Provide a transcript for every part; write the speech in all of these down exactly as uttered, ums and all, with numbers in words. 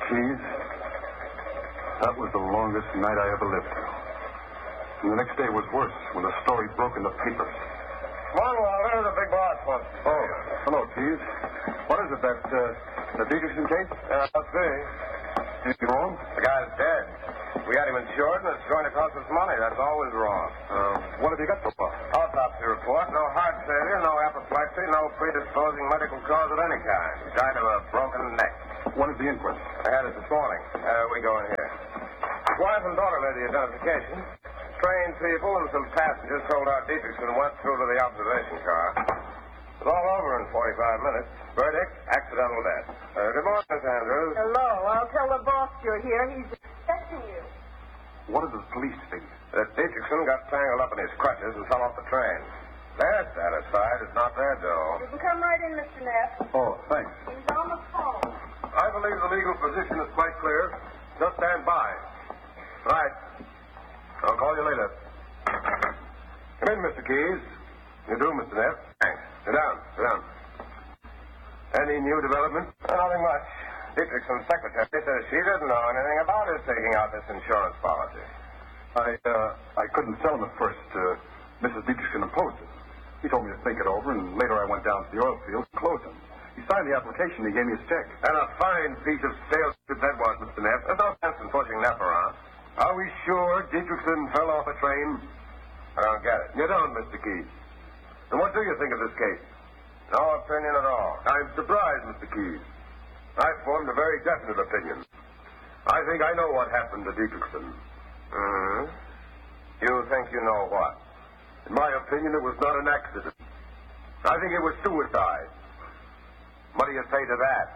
Keys, that was the longest night I ever lived through. And the next day was worse when the story broke in the papers. Come on, Walter. The big boss wants to see Oh, you. hello, Keys. What is it, that, uh, the Dietrichson case? Yeah, I'll see. Anything wrong? The guy's dead. We had him insured, and it's going to cost us money. That's always wrong. Uh, what have you got so far? Autopsy report. No heart failure, no apoplexy, no predisposing medical cause of any kind. He died of a broken neck. When is the inquest? I had it this morning. Uh, we go in here. His wife and daughter made the identification. Trained people and some passengers told our Dietrichson went through to the observation car. It was all over in forty-five minutes. Verdict, accidental death. Uh, good morning, Miss Andrews. Hello. I'll tell the boss you're here. He's expecting you. What does the police think? That Dietrichson got tangled up in his crutches and fell off the train. They're satisfied. It's not their dough. You can come right in, Mister Neff. Oh, thanks. He's on the phone. I believe the legal position is quite clear. Just stand by. Right. I'll call you later. Come in, Mister Keys. You do, Mister Neff. Thanks. Sit down. Sit down. Any new development? Uh, nothing much. Dietrichson's secretary says she didn't know anything about his taking out this insurance policy. I, uh, I couldn't sell him at first. Uh, Missus Dietrichson opposed it. He told me to think it over, and later I went down to the oil field and closed him. He signed the application. He gave me his check. And a fine piece of sales that was, Mister Neff. There's no sense in pushing Neff around. Are we sure Dietrichson fell off a train? I don't get it. You don't, Mister Keys. And what do you think of this case? No opinion at all. I'm surprised, Mister Keys. I've formed a very definite opinion. I think I know what happened to Dietrichson. Hmm? You think you know what? In my opinion, it was not an accident. I think it was suicide. What do you say to that?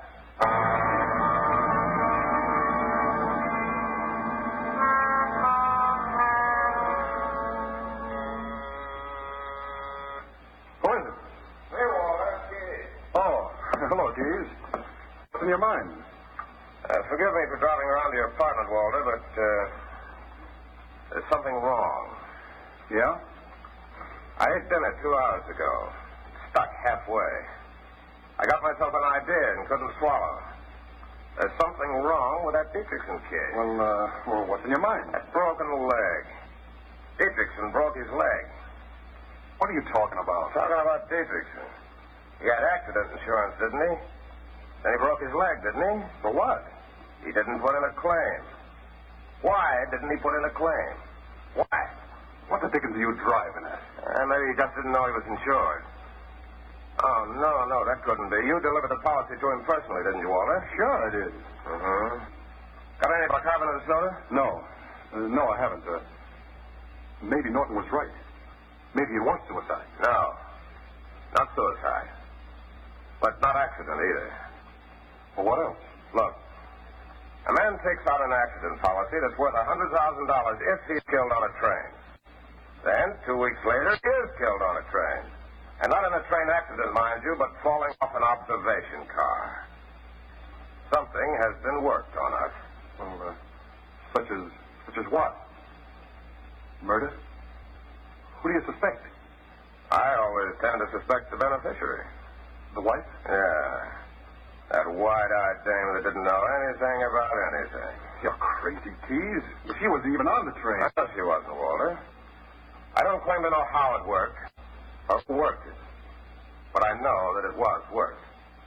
Who is it? Hey, Walter. Keys. Oh, hello, Keys. What's in your mind? Uh, forgive me for driving around to your apartment, Walter, but uh, there's something wrong. Yeah? I ate dinner two hours ago. Stuck halfway. I got myself an idea and couldn't swallow. There's something wrong with that Dietrichson kid. Well, uh, well, what's in your mind? That broken leg. Dietrichson broke his leg. What are you talking about? Talking about Dietrichson. He had accident insurance, didn't he? Then he broke his leg, didn't he? For what? He didn't put in a claim. Why didn't he put in a claim? Why? What the dickens are you driving at? Uh, maybe he just didn't know he was insured. Oh, no, no, that couldn't be. You delivered the policy to him personally, didn't you, Walter? Sure I did. Uh-huh. Got any bicarbonate of soda? No. Uh, no, I haven't. Uh, maybe Norton was right. Maybe it was suicide. No. Not suicide. But not accident either. Well, what else? Look. A man takes out an accident policy that's worth one hundred thousand dollars if he's killed on a train. Then, two weeks later, he is killed on a train. And not in a train accident, mind you, but falling off an observation car. Something has been worked on us. Well, uh, such as, such as what? Murder? Who do you suspect? I always tend to suspect the beneficiary. The wife? Yeah. That wide-eyed dame that didn't know anything about anything. You're crazy, Keys. She wasn't even on the train. I know she wasn't, Walter. I don't claim to know how it worked, or who worked it. But I know that it was worked.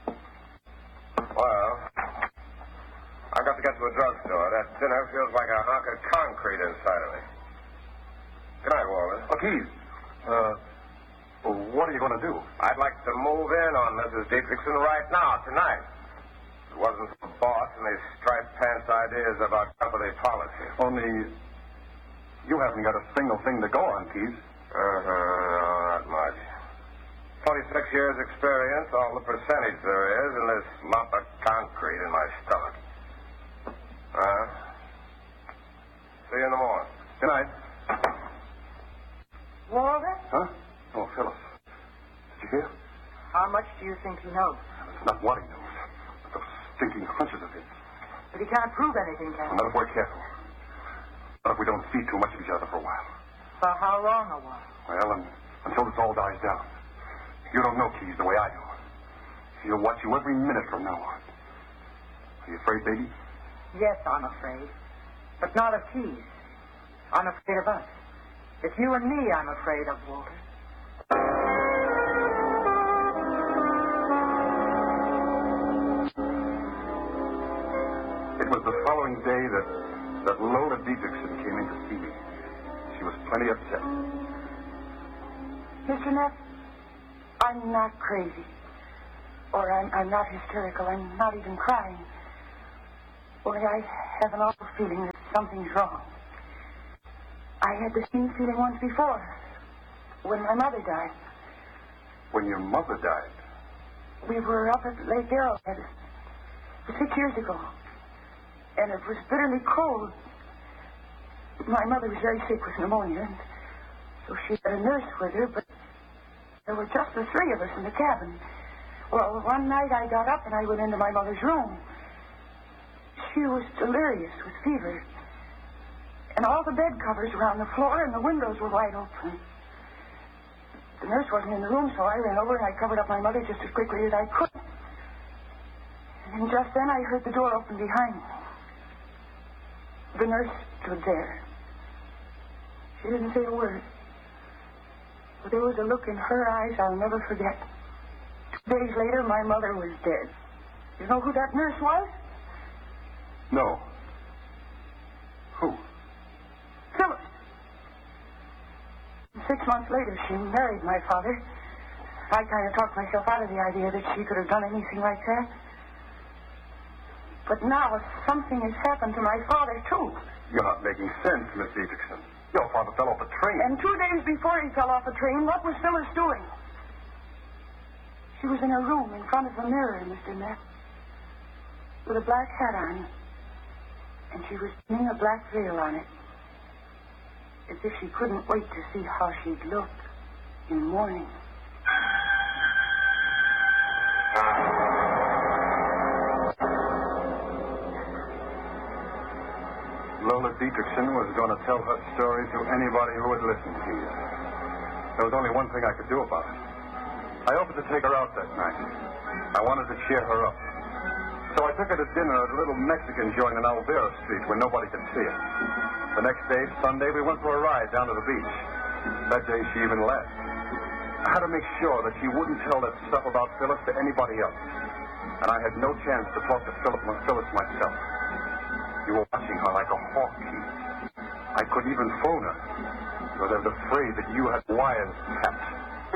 Well, I've got to get to a drugstore. That dinner feels like a hunk of concrete inside of me. Good night, Walter. Oh, Keys. Uh, well, what are you going to do? I'd like to move in on Missus Dietrichson right now, tonight. If it wasn't for the boss and his striped pants ideas about company policy. Only you haven't got a single thing to go on, Keys. Uh-huh, no, not much. twenty-six years experience, all the percentage there is, and this lump of concrete in my stomach. Uh, see you in the morning. Good night. Walter? Huh? Oh, Phyllis. Did you hear? How much do you think he knows? It's not what he knows, but those stinking hunches of his. But he can't prove anything, can he? Not if we're careful. Not if we don't see too much of each other for a while. For how long a while? Well, and, until this all dies down. You don't know Keys the way I do. He'll watch you every minute from now on. Are you afraid, baby? Yes, I'm afraid. But not of Keys. I'm afraid of us. It's you and me I'm afraid of, Walter. It was the following day that, that Lola Dietrichson came in to see me. She was plenty upset. Mister Neff, I'm not crazy. Or I'm, I'm not hysterical. I'm not even crying. Only I have an awful feeling that something's wrong. I had the same feeling once before, when my mother died. When your mother died? We were up at Lake Arrowhead six years ago, and it was bitterly cold. My mother was very sick with pneumonia, and so she had a nurse with her, but there were just the three of us in the cabin. Well, one night I got up and I went into my mother's room. She was delirious with fever. And all the bed covers were on the floor and the windows were wide open. The nurse wasn't in the room, so I ran over and I covered up my mother just as quickly as I could. And just then I heard the door open behind me. The nurse stood there. She didn't say a word. But there was a look in her eyes I'll never forget. Two days later, my mother was dead. You know who that nurse was? No. Who? Phyllis. Six months later, she married my father. I kind of talked myself out of the idea that she could have done anything like that. But now something has happened to my father, too. You're not making sense, Miss Dietrichson. Your father fell off a train. And two days before he fell off a train, what was Phyllis doing? She was in her room in front of the mirror, Mister Neff, with a black hat on. And she was pinning a black veil on it, as if she couldn't wait to see how she'd look in mourning. Lola Dietrichson was going to tell her story to anybody who would listen to you. There was only one thing I could do about it. I offered to take her out that night. I wanted to cheer her up. So I took her to dinner at a little Mexican joint in Alvera Street where nobody could see it. The next day, Sunday, we went for a ride down to the beach. That day, she even left. I had to make sure that she wouldn't tell that stuff about Phyllis to anybody else. And I had no chance to talk to Philip, Phyllis myself. You were watching her like a hawk, Keith. I couldn't even phone her because I was afraid that you had wires tapped.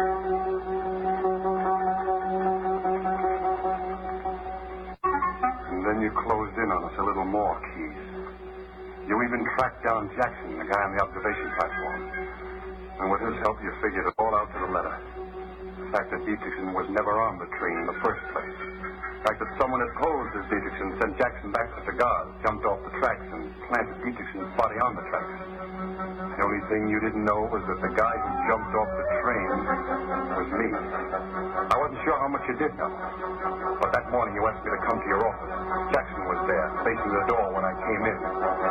And then you closed in on us a little more, Keith. You even tracked down Jackson, the guy on the observation platform. And with his help, you figured it all out to the letter. The fact that Dietrichson was never on the train in the first place. The fact that someone had posed as Dietrichson, sent Jackson back for cigars, jumped off the tracks, and planted Dietrichson's body on the tracks. The only thing you didn't know was that the guy who jumped off the train was me. I wasn't sure how much you did know. But that morning you asked me to come to your office. Jackson was there, facing the door when I came in.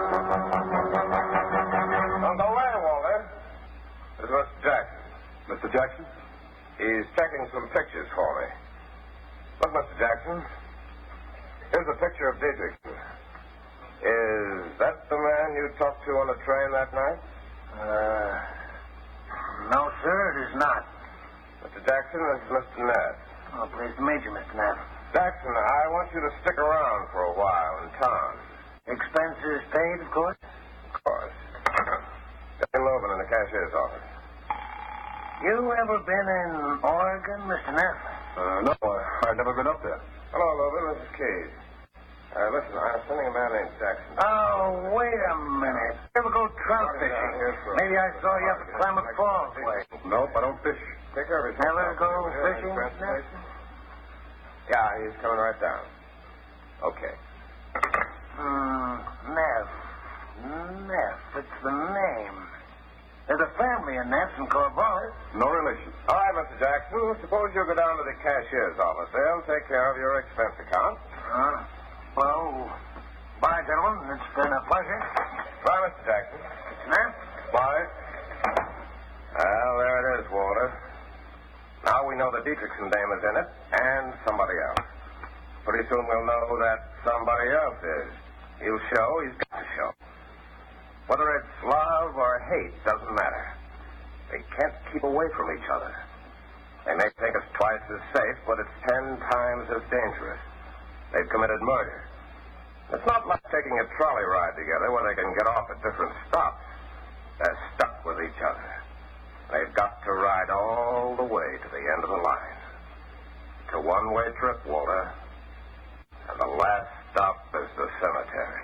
Don't go away, Walter. This is Mister Jackson. Mister Jackson? He's checking some pictures for me. Look, Mister Jackson. Here's a picture of Dietrichson. Is that the man you talked to on the train that night? Uh, no, sir, it is not. Mister Jackson, this is Mister Neff. Oh, please to meet you, Mister Neff. Jackson, I want you to stick around for a while in town. Expenses paid, of course? Of course. Jane Logan in the cashier's office. You ever been in Oregon, Mister Neff? Uh, no, I, I've never been up there. Hello, Logan. This is Keith. Uh, listen, I'm sending a man named Jackson. Oh, wait a minute. You ever go trout fishing? Maybe I saw you up at Klamath Falls way. Nope, I don't fish. Take care of his Never go fishing, Mister Neff? Yeah, he's coming right down. Okay. Hmm, Neff. Neff, it's the name. There's a family in Neff and Corvallis. No relation. All right, Mister Jackson. Suppose you go down to the cashier's office. They'll take care of your expense account. Uh, well, bye, gentlemen. It's been a pleasure. Bye, Mister Jackson. Neff? Bye. Well, there it is, Walter. Now we know the Dietrichson dame is in it, and somebody else. Pretty soon we'll know that somebody else is He'll show. He's got to show. Whether it's love or hate doesn't matter. They can't keep away from each other. They may think it's twice as safe, but it's ten times as dangerous. They've committed murder. It's not like taking a trolley ride together where they can get off at different stops. They're stuck with each other. They've got to ride all the way to the end of the line. It's a one-way trip, Walter. And the last stop is the cemetery.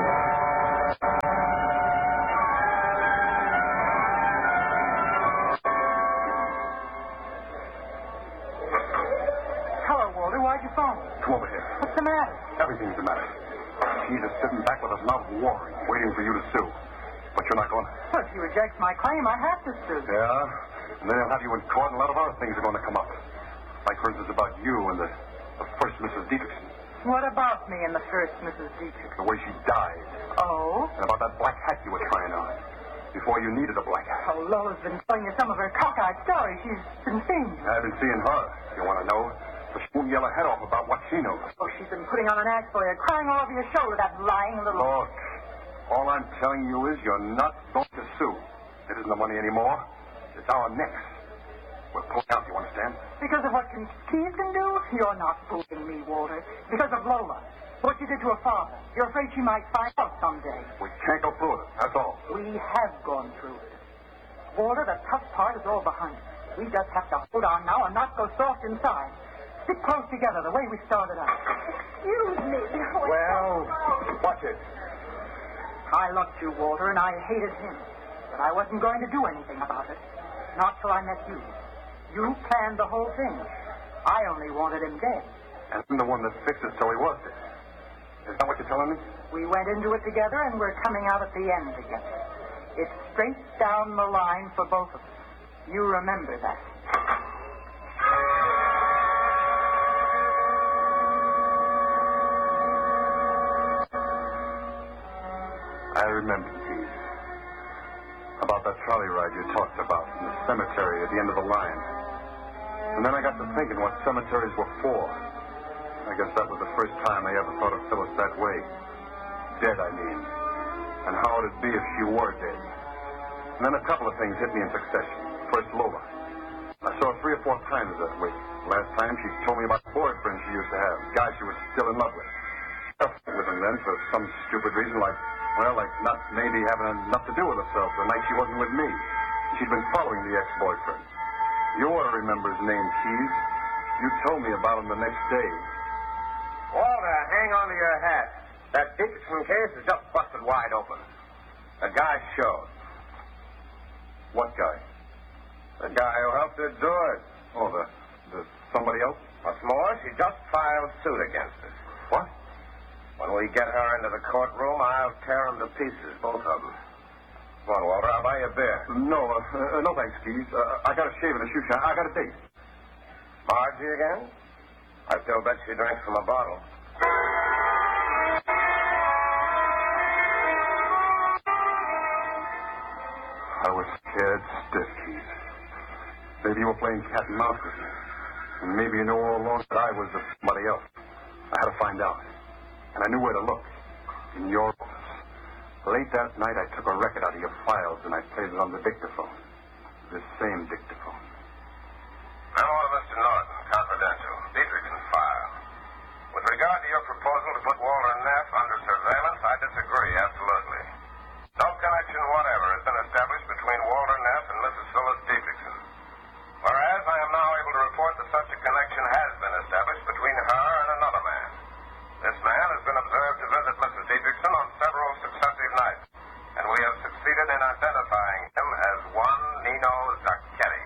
Hello, Walter. Why'd you phone? Come over here. What's the matter? Everything's the matter. She's just sitting back with his mouth watering, waiting for you to sue. But you're not going to. Well, if he rejects my claim, I have to sue. Yeah? And then they'll have you in court, and a lot of other things are going to come up. Like, for instance, about you and the, the first Missus Dietrichson. What about me and the first Missus Dietrich? The way she died. Oh? And about that black hat you were trying on. Before you needed a black hat. Oh, Lola's been telling you some of her cockeyed stories. She's been seeing you. I've been seeing her, if you want to know. But she won't yell her head off about what she knows. Oh, she's been putting on an act for you, crying all over your shoulder, that lying little... Look, all I'm telling you is you're not going to sue. It isn't the money anymore. It's our necks. We're pulling out, you understand? Because of what Keith can do? You're not fooling me, Walter. Because of Lola. What you did to her father. You're afraid she might find out someday. We can't go through with it, that's all. We have gone through it. Walter, the tough part is all behind us. We just have to hold on now and not go soft inside. Stick close together the way we started out. Excuse me. Well, watch it. I loved you, Walter, and I hated him. But I wasn't going to do anything about it. Not till I met you. You planned the whole thing. I only wanted him dead. And I'm the one that fixed it so he was dead. Is that what you're telling me? We went into it together, and we're coming out at the end together. It's straight down the line for both of us. You remember that. I remember, Keith. About that trolley ride you talked about in the cemetery at the end of the line. And then I got to thinking what cemeteries were for. I guess that was the first time I ever thought of Phyllis that way. Dead, I mean. And how it'd be if she were dead. And then a couple of things hit me in succession. First, Lola. I saw her three or four times that week. Last time, she told me about the boyfriend she used to have, the guy she was still in love with. She left with him then for some stupid reason, like, well, like not maybe having enough to do with herself the night she wasn't with me. She'd been following the ex-boyfriend. You ought to remember his name, Keys. You told me about him the next day. Walter, hang on to your hat. That Dietrichson case is just busted wide open. The guy showed. What guy? The guy who helped her do it. Oh, the, the somebody else? What's more, she just filed suit against us. What? When we get her into the courtroom, I'll tear them to pieces, both of them. Come on, Walter, I'll buy you a beer. No, uh, uh, no thanks, Keys. Uh, I got a shave and a shoe shine. I got a date. Margie again? I still bet she drinks from a bottle. I was scared stiff, Keith. Maybe you were playing cat and mouse with me. And maybe you knew all along that I was of somebody else. I had to find out. And I knew where to look. In your office. Late that night, I took a record out of your files and I played it on the dictaphone. This same dictaphone. Memo to Mister Norton, confidential. Dietrichson's file. With regard to your proposal to put Walter Neff under surveillance, I disagree, absolutely. No connection whatever has been established between Walter Neff and Missus Phyllis Dietrichson. Whereas I am now able to report that such a connection has been established between her and another man. This man has been observed to visit Missus Dietrichson on several successive nights, and we have succeeded in identifying him as one Nino Zacchetti.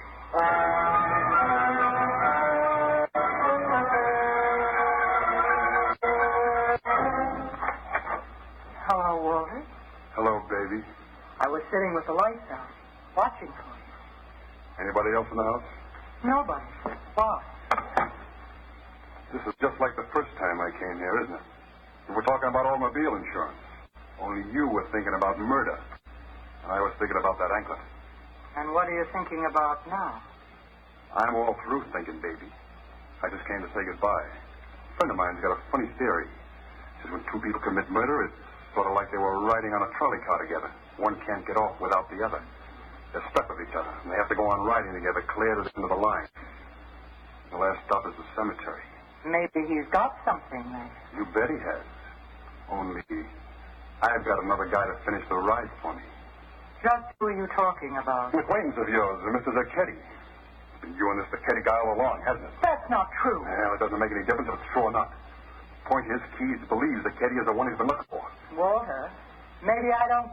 Hello, Walter. Hello, baby. I was sitting with the lights out, watching for you. Anybody else in the house? Nobody. Why? This is just like the first time I came here, isn't it? We were talking about automobile insurance. Only you were thinking about murder. And I was thinking about that anklet. And what are you thinking about now? I'm all through thinking, baby. I just came to say goodbye. A friend of mine's got a funny theory. Says when two people commit murder, it's sort of like they were riding on a trolley car together. One can't get off without the other. They're stuck with each other, and they have to go on riding together clear to the end of the line. The last stop is the cemetery. Maybe he's got something there. You bet he has. Only I've got another guy to finish the ride for me. Just who are you talking about? An acquaintance of yours, uh, Mister Zacchetti. It's been you and this Zacchetti guy all along, hasn't it? That's not true. Well, it doesn't make any difference if it's true or not. Point is, Keyes believes Zacchetti is the one he's been looking for. Walter, maybe I don't